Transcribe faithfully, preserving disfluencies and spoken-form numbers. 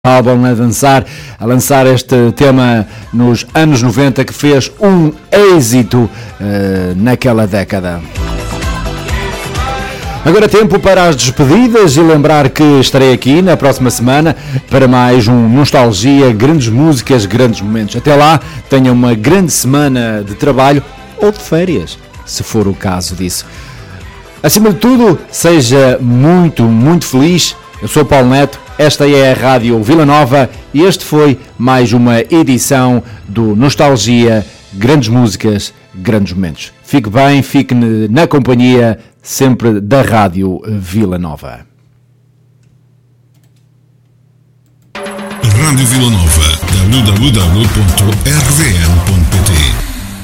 álbum a dançar, a lançar este tema nos anos noventa que fez um êxito uh, naquela década. Agora tempo para as despedidas e lembrar que estarei aqui na próxima semana para mais um Nostalgia, grandes músicas, grandes momentos. Até lá, tenha uma grande semana de trabalho ou de férias, se for o caso disso. Acima de tudo, seja muito, muito feliz. Eu sou Paulo Neto, esta é a Rádio Vila Nova e este foi mais uma edição do Nostalgia, grandes músicas, grandes momentos. Fique bem, fique na companhia sempre da Rádio Vila Nova. Rádio Vila Nova, w w w ponto r v n ponto p t